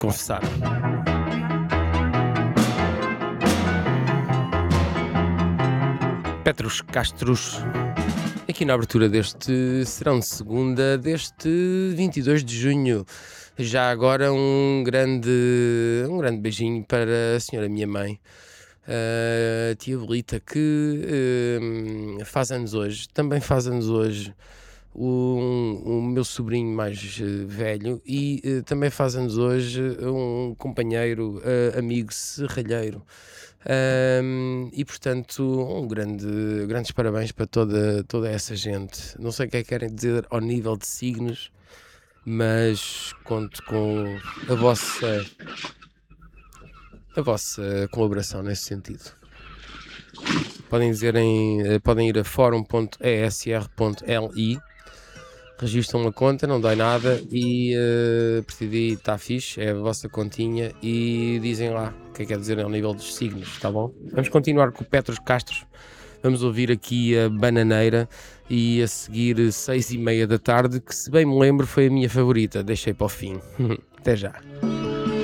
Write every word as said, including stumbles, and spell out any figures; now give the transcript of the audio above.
confessar. Petros Castros, aqui na abertura deste serão de segunda, deste vinte e dois de junho. Já agora um grande, um grande beijinho para a senhora minha mãe, a tia Belita, que eh, faz anos hoje. Também faz anos hoje o, o meu sobrinho mais eh, velho e eh, também faz anos hoje um companheiro, eh, amigo serralheiro. Um, e portanto, um grande, grandes parabéns para toda, toda essa gente. Não sei o que é que querem dizer ao nível de signos, mas conto com a vossa, a vossa colaboração nesse sentido. Podem, dizer em, podem ir a fórum ponto e s r ponto l i, registram uma conta, não dói nada e uh, a partir daí está fixe, é a vossa continha e dizem lá o que é que quer dizer ao nível dos signos, tá bom? Vamos continuar com o Petros Castros, vamos ouvir aqui a Bananeira e a seguir seis e meia da tarde, que se bem me lembro foi a minha favorita, deixei para o fim. Até já.